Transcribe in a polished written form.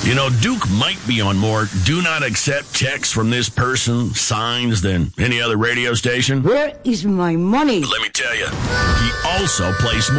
You know, Duke might be on more do not accept checks from this person signs than any other radio station. Where is my money? Let me tell you, he also plays